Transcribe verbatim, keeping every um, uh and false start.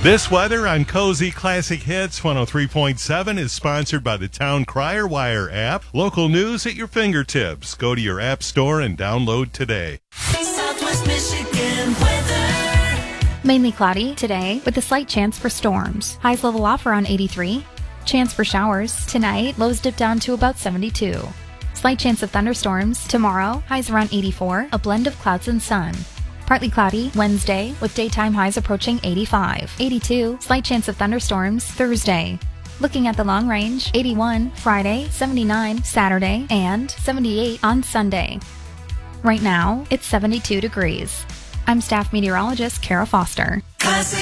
This weather on Cozy Classic Hits one oh three point seven is sponsored by the Town Crier Wire app. Local news at your fingertips. Go to your app store and download today. Southwest Michigan weather. Mainly cloudy today with a slight chance for storms. Highs level off around eighty-three. Chance for showers. Tonight, lows dip down to about seventy-two. Slight chance of thunderstorms. Tomorrow, highs around eighty-four, a blend of clouds and sun. Partly cloudy Wednesday with daytime highs approaching eighty-five. eighty-two, slight chance of thunderstorms Thursday. Looking at the long range, eighty-one Friday, seventy-nine Saturday, and seventy-eight on Sunday. Right now, it's seventy-two degrees. I'm staff meteorologist Kara Foster. Classic